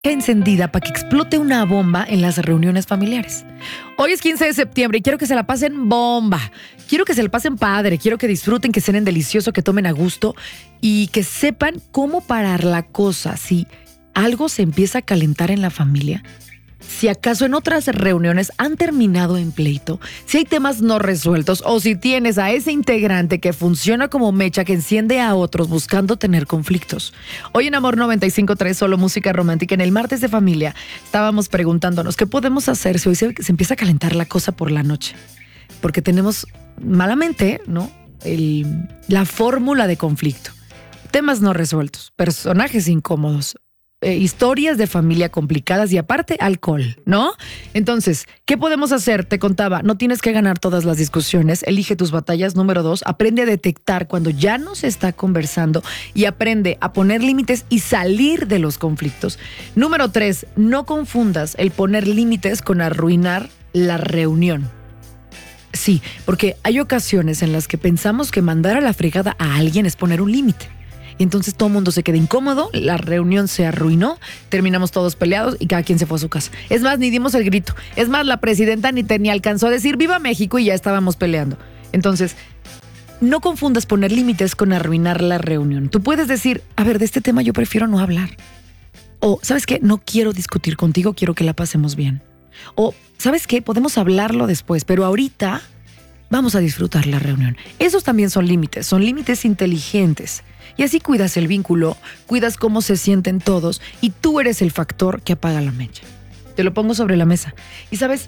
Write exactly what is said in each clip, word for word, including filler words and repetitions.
encendida para que explote una bomba en las reuniones familiares. Hoy es quince de septiembre y quiero que se la pasen bomba. Quiero que se la pasen padre, quiero que disfruten, que cenen delicioso, que tomen a gusto y que sepan cómo parar la cosa si algo se empieza a calentar en la familia. Si acaso en otras reuniones han terminado en pleito, si hay temas no resueltos o si tienes a ese integrante que funciona como mecha que enciende a otros buscando tener conflictos. Hoy en Amor noventa y cinco punto tres, solo música romántica, en el martes de familia, estábamos preguntándonos qué podemos hacer si hoy se, se empieza a calentar la cosa por la noche. Porque tenemos malamente, ¿no? El, la fórmula de conflicto. Temas no resueltos, personajes incómodos, Eh, historias de familia complicadas y aparte alcohol, ¿no? Entonces, ¿qué podemos hacer? Te contaba, no tienes que ganar todas las discusiones, elige tus batallas. Número dos, aprende a detectar cuando ya no se está conversando y aprende a poner límites y salir de los conflictos. Número tres, no confundas el poner límites con arruinar la reunión. Sí, porque hay ocasiones en las que pensamos que mandar a la fregada a alguien es poner un límite. Y entonces todo el mundo se queda incómodo, la reunión se arruinó, terminamos todos peleados y cada quien se fue a su casa. Es más, ni dimos el grito. Es más, la presidenta ni, te, ni alcanzó a decir ¡Viva México! Y ya estábamos peleando. Entonces, no confundas poner límites con arruinar la reunión. Tú puedes decir, a ver, de este tema yo prefiero no hablar. O, ¿sabes qué? No quiero discutir contigo, quiero que la pasemos bien. O, ¿sabes qué? Podemos hablarlo después, pero ahorita vamos a disfrutar la reunión. Esos también son límites, son límites inteligentes. Y así cuidas el vínculo, cuidas cómo se sienten todos y tú eres el factor que apaga la mecha. Te lo pongo sobre la mesa. Y sabes,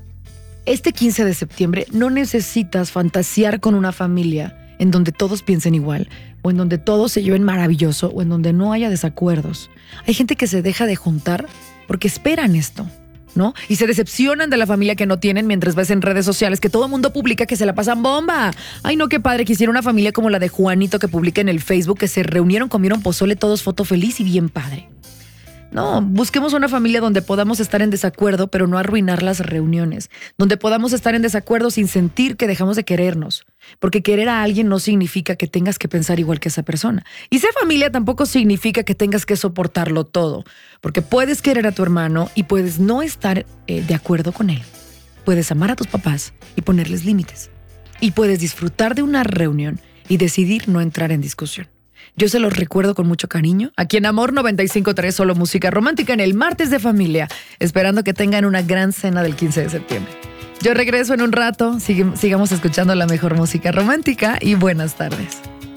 este quince de septiembre no necesitas fantasear con una familia en donde todos piensen igual, o en donde todos se lleven maravilloso, o en donde no haya desacuerdos. Hay gente que se deja de juntar porque esperan esto, ¿no? Y se decepcionan de la familia que no tienen mientras ves en redes sociales que todo el mundo publica que se la pasan bomba. Ay, no, qué padre, quisiera una familia como la de Juanito que publica en el Facebook que se reunieron, comieron pozole, todos foto feliz y bien padre. No, busquemos una familia donde podamos estar en desacuerdo, pero no arruinar las reuniones. Donde podamos estar en desacuerdo sin sentir que dejamos de querernos. Porque querer a alguien no significa que tengas que pensar igual que esa persona. Y ser familia tampoco significa que tengas que soportarlo todo. Porque puedes querer a tu hermano y puedes no estar eh, de acuerdo con él. Puedes amar a tus papás y ponerles límites. Y puedes disfrutar de una reunión y decidir no entrar en discusión. Yo se los recuerdo con mucho cariño. Aquí en Amor noventa y cinco punto tres, solo música romántica, en el martes de familia, esperando que tengan una gran cena del quince de septiembre. Yo regreso en un rato, Sigue, sigamos escuchando la mejor música romántica y buenas tardes.